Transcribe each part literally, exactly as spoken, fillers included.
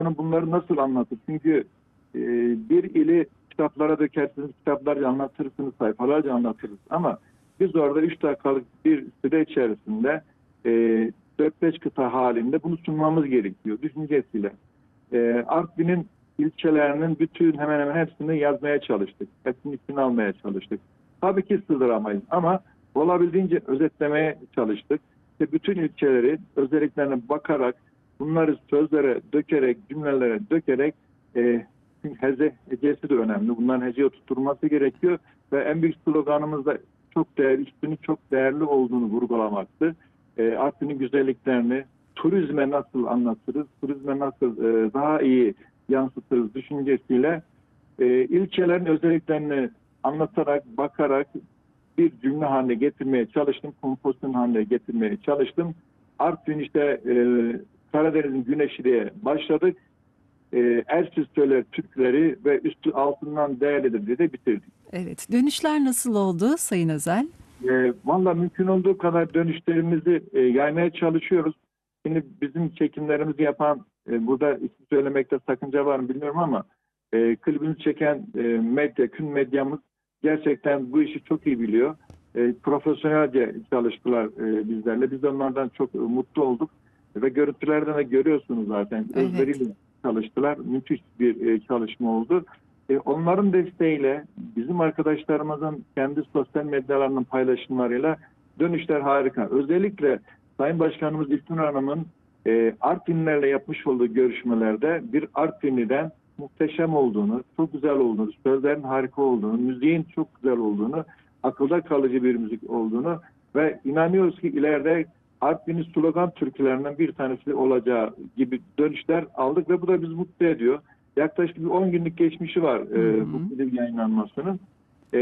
bunları nasıl anlatır? Çünkü e, bir ili kitaplara dökersiniz, kitaplarca anlatırsınız, sayfalarca anlatırız. Ama biz orada üç dakikalık bir süre içerisinde e, dört beş kıta halinde bunu sunmamız gerekiyor düşüncesiyle. E, Artvin'in ilçelerinin bütün hemen hemen hepsini yazmaya çalıştık. Hepsinin ismini almaya çalıştık. Tabii ki sığdıramayız ama olabildiğince özetlemeye çalıştık. İşte bütün ilçeleri özelliklerine bakarak, bunları sözlere dökerek, cümlelere dökerek, e, hece, hecesi de önemli. Bunların heceye tutturması gerekiyor ve en büyük sloganımız da çok değerli, üstünün çok değerli olduğunu vurgulamaktı. E, Artvin'in güzelliklerini turizme nasıl anlatırız, turizme nasıl e, daha iyi yansıtırız düşüncesiyle e, ilçelerin özelliklerini anlatarak, bakarak bir cümle haline getirmeye çalıştım, kompozisyon haline getirmeye çalıştım. Artvin işte e, Karadeniz'in güneşi diye başladık. E, Ersiz söyler Türkleri ve üstü altından değerlidir diye de bitirdik. Evet. Dönüşler nasıl oldu Sayın Özel? E, Valla mümkün olduğu kadar dönüşlerimizi e, yaymaya çalışıyoruz. Şimdi bizim çekimlerimizi yapan, e, burada isim söylemekte sakınca var mı bilmiyorum ama e, klibimizi çeken e, medya, Kün medyamız gerçekten bu işi çok iyi biliyor. E, profesyonelce çalıştılar e, bizlerle. Biz de onlardan çok e, mutlu olduk. Ve görüntülerden de görüyorsunuz zaten. Evet. Özveriyle çalıştılar. Müthiş bir e, çalışma oldu. E, onların desteğiyle, bizim arkadaşlarımızın kendi sosyal medyalarının paylaşımlarıyla dönüşler harika. Özellikle Sayın Başkanımız İlknur Hanım'ın e, Artvinlerle yapmış olduğu görüşmelerde bir Artvinli'den muhteşem olduğunu, çok güzel olduğunu, sözlerin harika olduğunu, müziğin çok güzel olduğunu, akılda kalıcı bir müzik olduğunu ve inanıyoruz ki ileride Artvin'in slogan türkülerinden bir tanesi olacağı gibi dönüşler aldık ve bu da bizi mutlu ediyor. Yaklaşık bir on günlük geçmişi var e, bu film yayınlanmasının. E,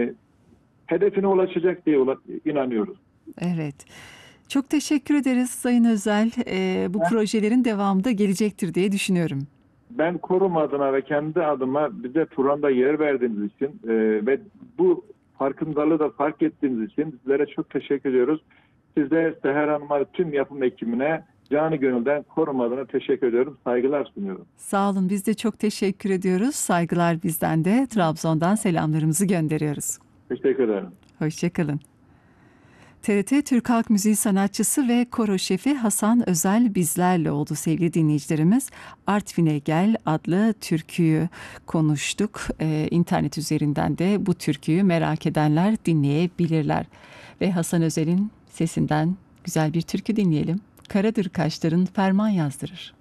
hedefine ulaşacak diye inanıyoruz. Evet. Çok teşekkür ederiz Sayın Özel. Ee, bu Ben, projelerin devamı da gelecektir diye düşünüyorum. ben Korum adına ve kendi adıma bize programda yer verdiğiniz için e, ve bu farkındalığı da fark ettiğiniz için sizlere çok teşekkür ediyoruz. Size, Seher Hanım'a, tüm yapım ekibine canı gönülden Korum adına teşekkür ediyorum. Saygılar sunuyorum. Sağ olun. Biz de çok teşekkür ediyoruz. Saygılar bizden de. Trabzon'dan selamlarımızı gönderiyoruz. Teşekkür ederim. Hoşçakalın. T R T Türk Halk Müziği sanatçısı ve koro şefi Hasan Özel bizlerle oldu sevgili dinleyicilerimiz. Artvin'e Gel adlı türküyü konuştuk. Ee, internet üzerinden de bu türküyü merak edenler dinleyebilirler. Ve Hasan Özel'in sesinden güzel bir türkü dinleyelim. Karadır kaşların ferman yazdırır.